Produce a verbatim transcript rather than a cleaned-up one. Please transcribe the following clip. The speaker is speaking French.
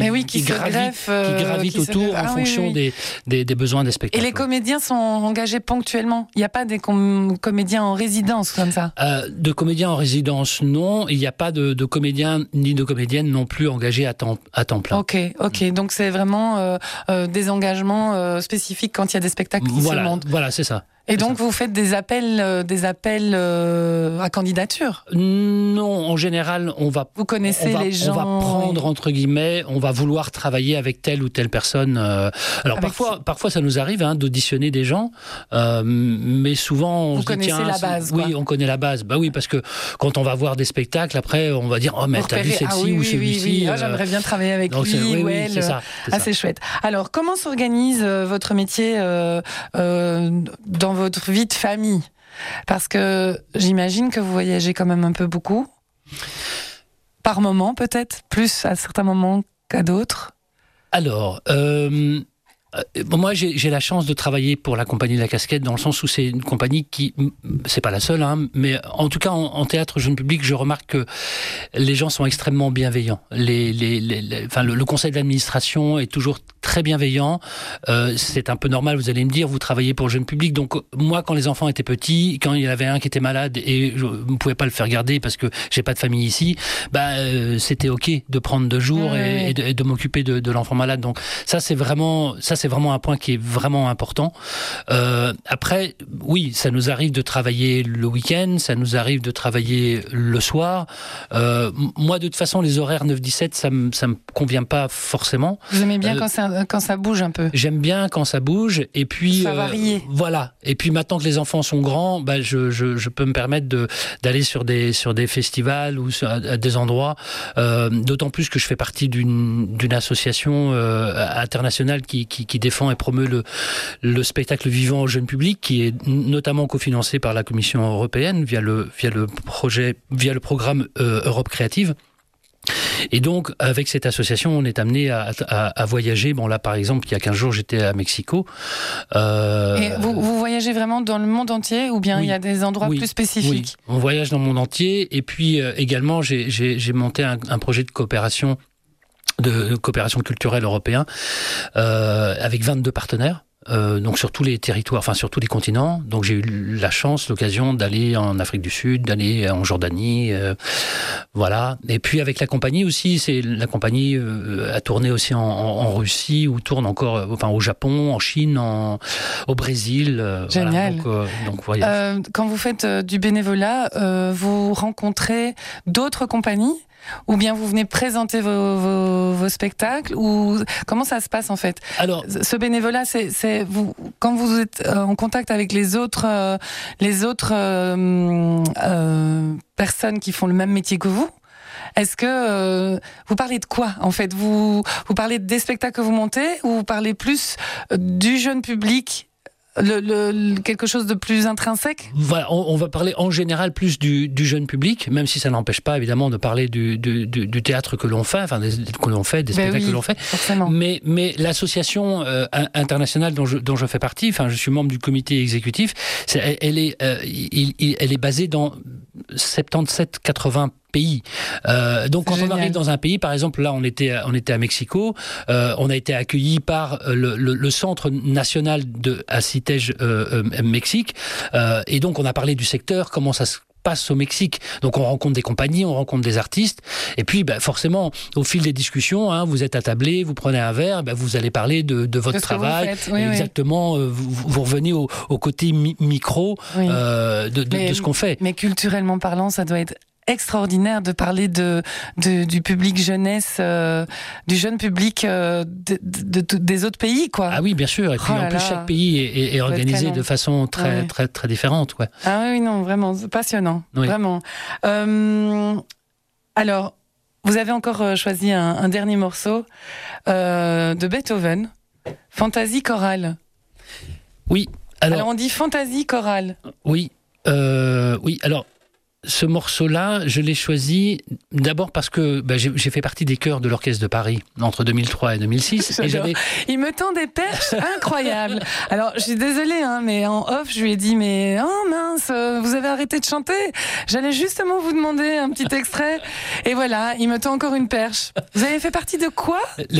Mais oui, qui, qui, se gravitent, greffent, euh, qui gravitent qui autour se... ah, en oui, fonction oui. Des, des, des besoins des spectacles. Et les comédiens sont engagés ponctuellement. Il n'y a pas des com- comédiens en résidence comme ça. Euh, de comédiens en résidence, non. Il n'y a pas de, de comédiens ni de comédiennes non plus engagés à temps, à temps plein. Ok, ok. Mmh. Donc c'est vraiment euh, euh, des engagements euh, spécifiques quand il y a des spectacles qui voilà, se montent. Voilà, c'est ça. Et donc ça. Vous faites des appels, euh, des appels euh, à candidature? Non, en général, on va. Vous connaissez on va, les gens. On va prendre entre guillemets, on va vouloir travailler avec telle ou telle personne. Euh, alors avec parfois, qui? parfois ça nous arrive hein, d'auditionner des gens, euh, mais souvent on vous se connaissez dit, tiens, la base. Oui, quoi. on connaît la base. Bah oui, parce que quand on va voir des spectacles, après on va dire oh mais t'as vu celle-ci ah, oui, ou oui, celui-ci. Oui, oui. Euh... Ah, j'aimerais bien travailler avec Donc, lui oui, ou oui, elle. C'est ça. C'est ah, ça. C'est chouette. Alors comment s'organise euh, votre métier euh, euh, dans votre vie de famille? Parce que j'imagine que vous voyagez quand même un peu beaucoup. Par moment, peut-être, plus à certains moments qu'à d'autres. Alors, euh, bon, moi, j'ai, j'ai la chance de travailler pour la Compagnie de la Casquette, dans le sens où c'est une compagnie qui, c'est pas la seule, hein, mais en tout cas, en, en théâtre jeune public, je remarque que les gens sont extrêmement bienveillants. Les, les, les, les, enfin, le, le conseil d'administration est toujours très bienveillant. Euh, c'est un peu normal, vous allez me dire, vous travaillez pour le jeune public. Donc, moi, quand les enfants étaient petits, quand il y en avait un qui était malade et je ne pouvais pas le faire garder parce que j'ai pas de famille ici, bah, euh, c'était OK de prendre deux jours et, et, de, et de m'occuper de, de l'enfant malade. Donc, ça, c'est vraiment, ça, c'est vraiment un point qui est vraiment important. Euh, après, oui, ça nous arrive de travailler le week-end, ça nous arrive de travailler le soir. Euh, moi, de toute façon, les horaires neuf dix-sept, ça me, ça me convient pas forcément. Vous aimez bien euh, quand ça quand ça bouge un peu. J'aime bien quand ça bouge et puis ça varie. Euh, voilà. Et puis maintenant que les enfants sont grands, bah je je je peux me permettre de d'aller sur des sur des festivals ou sur, à des endroits. Euh, d'autant plus que je fais partie d'une d'une association euh, internationale qui qui qui défend et promeut le le spectacle vivant au jeune public, qui est notamment cofinancé par la Commission européenne via le via le projet via le programme euh, Europe Créative. Et donc, avec cette association, on est amené à, à, à voyager. Bon, là, par exemple, il y a quinze jours, j'étais à Mexico. Euh... Et vous, vous voyagez vraiment dans le monde entier ou bien oui. il y a des endroits oui. plus spécifiques? Oui, on voyage dans le monde entier. Et puis, euh, également, j'ai, j'ai, j'ai monté un, un projet de coopération, de coopération culturelle européen, euh, avec vingt-deux partenaires. Euh, donc sur tous les territoires, enfin sur tous les continents. Donc j'ai eu la chance, l'occasion d'aller en Afrique du Sud, d'aller en Jordanie, euh, voilà. Et puis avec la compagnie aussi, c'est la compagnie euh, a tourné aussi en, en, en Russie, ou tourne encore, euh, enfin au Japon, en Chine, en, au Brésil. Euh, Génial. Voilà, donc, euh, donc voyage. Euh, quand vous faites euh, du bénévolat, euh, vous rencontrez d'autres compagnies? Ou bien vous venez présenter vos, vos, vos spectacles, ou comment ça se passe en fait? Alors, ce bénévolat, c'est, c'est vous quand vous êtes en contact avec les autres, euh, les autres euh, euh, personnes qui font le même métier que vous. Est-ce que euh, vous parlez de quoi en fait? Vous vous parlez des spectacles que vous montez, ou vous parlez plus du jeune public? Le, le, quelque chose de plus intrinsèque? Voilà, on, on va parler en général plus du, du jeune public, même si ça n'empêche pas évidemment de parler du, du, du, du théâtre que l'on fait, enfin des, que l'on fait, des ben spectacles oui, que l'on fait. Forcément. Mais, mais l'association euh, internationale dont je, dont je fais partie, enfin je suis membre du comité exécutif, c'est, elle, elle est, euh, il, il, elle est basée dans soixante-dix-sept quatre-vingts pays. Euh, donc quand Génial. On arrive dans un pays, par exemple là on était on était à Mexico, euh, on a été accueillis par le, le, le centre national de à Citej euh, euh, Mexique, euh, et donc on a parlé du secteur, comment ça se passe au Mexique. Donc on rencontre des compagnies, on rencontre des artistes, et puis bah, forcément au fil des discussions, hein, vous êtes attablés, vous prenez un verre, bah, vous allez parler de, de votre de travail, oui, exactement. Oui. Euh, vous, vous revenez au, au côté mi- micro oui. euh, de, de, mais, de ce qu'on fait. Mais culturellement parlant, ça doit être extraordinaire de parler de, de du public jeunesse, euh, du jeune public euh, de, de, de, des autres pays, quoi. Ah oui, bien sûr. Et puis oh en plus, là. chaque pays est, est, est organisé de façon très, ouais. très, très différente, ouais. Ah oui, non, vraiment, c'est passionnant, oui. vraiment. Euh, alors, vous avez encore choisi un, un dernier morceau euh, de Beethoven, Fantaisie chorale. Oui. Alors, alors on dit Fantaisie chorale. Oui. Euh, oui. Alors. ce morceau-là, je l'ai choisi d'abord parce que bah, j'ai, j'ai fait partie des chœurs de l'Orchestre de Paris entre deux mille trois et deux mille six. Et j'avais... Il me tend des perches incroyables. Alors, je suis désolée, hein, mais en off, je lui ai dit, mais oh mince, vous avez arrêté de chanter. J'allais justement vous demander un petit extrait. Et voilà, il me tend encore une perche. Vous avez fait partie de quoi ?